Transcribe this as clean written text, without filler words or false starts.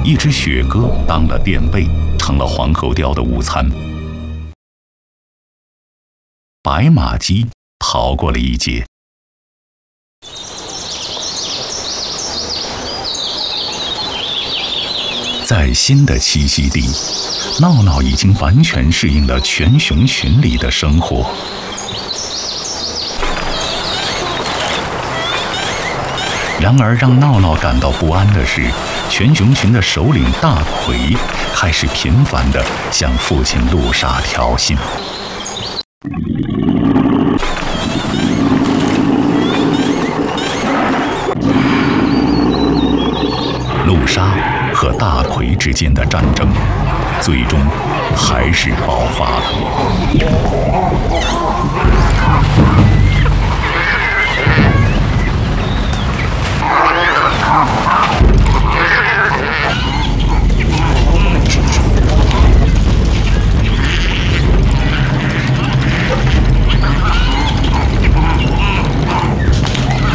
一只雪鸽当了垫背，成了黄喉貂的午餐。白马鸡逃过了一劫。在新的栖息地，闹闹已经完全适应了全熊群里的生活。然而，让闹闹感到不安的是，全熊群的首领大奎开始频繁地向父亲陆沙挑衅。陆沙和大奎之间的战争，最终还是爆发了。